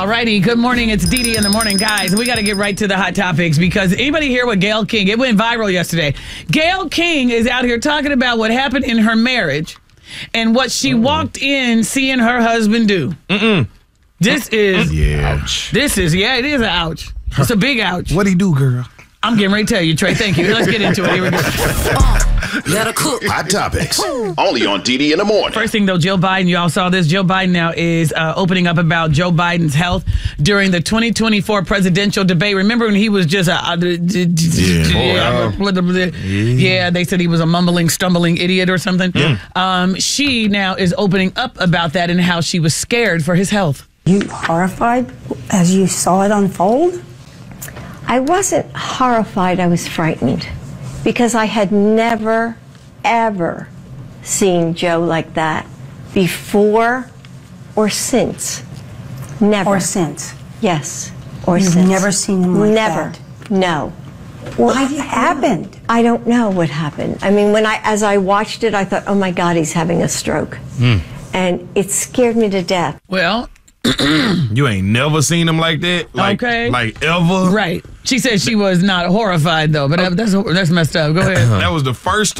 All righty. Good morning. It's Dee Dee in the morning. Guys, we got to get right to the hot topics because anybody hear what Gayle King, it went viral yesterday. Gayle King is out here talking about what happened in her marriage and what she walked in seeing her husband do. This is, ouch. This is, it is an ouch. It's a big ouch. What'd he do, girl? I'm getting ready to tell you, Trey. Thank you. Let's get into it. Here we go. Let her cook. Hot topics. Only on Dee in the morning. First thing, though, Joe Biden, you all saw this. Joe Biden now is opening up about Joe Biden's health during the 2024 presidential debate. Remember when he was just they said he was a mumbling, stumbling idiot or something? Yeah. She now is opening up about that and how she was scared for his health. You horrified as you saw it unfold? I wasn't horrified, I was frightened because I had never, ever seen Joe like that before or since. Never. Or since? Yes, or You've since. never seen him like never. that? No. What happened? I don't know what happened. I mean, as I watched it, I thought, oh my God, he's having a stroke. And it scared me to death. Well, You ain't never seen him like that? Like ever? Right. She said she was not horrified, though, but that's messed up. Go ahead. That was the first